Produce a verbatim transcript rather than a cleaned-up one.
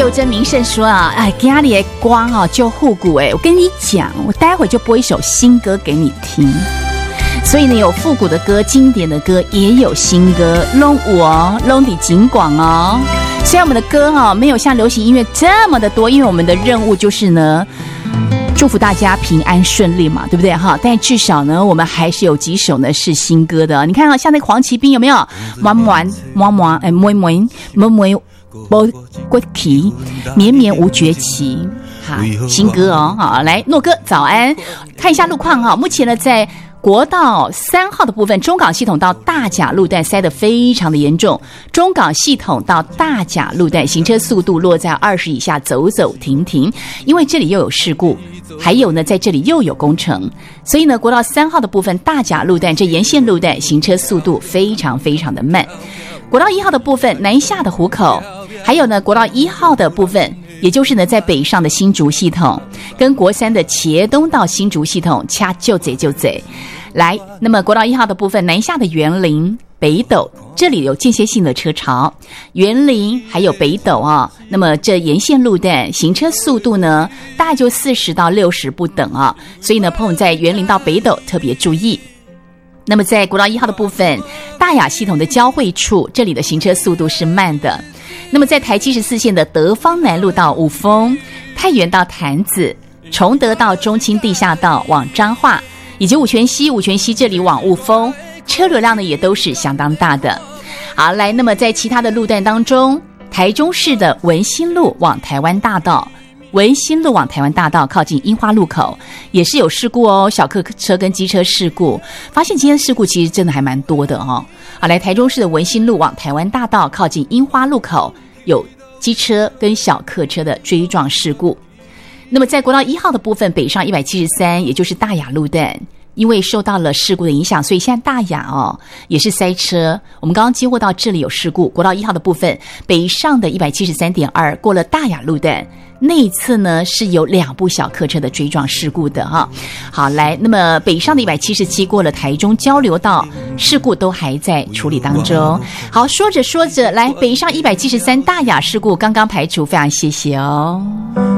秀珍名胜说啊，哎，家里的光啊就复古哎，我跟你讲，我待会就播一首新歌给你听。所以呢，有复古的歌、经典的歌，也有新歌，弄我弄的尽广哦。虽然我们的歌哈、哦、没有像流行音乐这么的多，因为我们的任务就是呢，祝福大家平安顺利嘛，对不对哈？但至少呢，我们还是有几首呢是新歌的。你看啊，像那个黄奇斌有没有？弯弯弯弯哎，妹妹妹妹不过期，绵绵无绝期。好，新歌哦，好，来诺哥早安，看一下路况哈。目前呢，在国道三号的部分，中港系统到大甲路段塞得非常的严重，中港系统到大甲路段行车速度落在二十以下，走走停停，因为这里又有事故，还有呢，在这里又有工程，所以呢，国道三号的部分大甲路段这沿线路段行车速度非常非常的慢。国道一号的部分南下的湖口，还有呢，国道一号的部分。也就是呢，在北上的新竹系统跟国三的茄东到新竹系统掐就贼就贼。来，那么国道一号的部分南下的员林、北斗，这里有间歇性的车潮，员林还有北斗啊，那么这沿线路段行车速度呢，大概就四十到六十不等啊，所以呢，朋友在员林到北斗特别注意。那么在国道一号的部分，大雅系统的交汇处，这里的行车速度是慢的。那么在台七十四线的德芳南路到五峰、太原到潭子、崇德到中清地下道往彰化，以及五权西、五权西这里往雾峰，车流量呢也都是相当大的。好，来，那么在其他的路段当中，台中市的文心路往台湾大道。文心路往台湾大道靠近樱花路口也是有事故哦，小客车跟机车事故，发现今天事故其实真的还蛮多的哦。好，来台中市的文心路往台湾大道靠近樱花路口有机车跟小客车的追撞事故。那么在国道一号的部分，北上一百七十三，也就是大雅路段，因为受到了事故的影响，所以现在大雅哦也是塞车。我们刚刚接获到这里有事故，国道一号的部分北上的 一百七十三点二 过了大雅路段，内侧呢是有两部小客车的追撞事故的哈。好，来，那么北上的一百七十七过了台中交流道，事故都还在处理当中。好，说着说着，来北上一百七十三大雅事故刚刚排除，非常谢谢哦。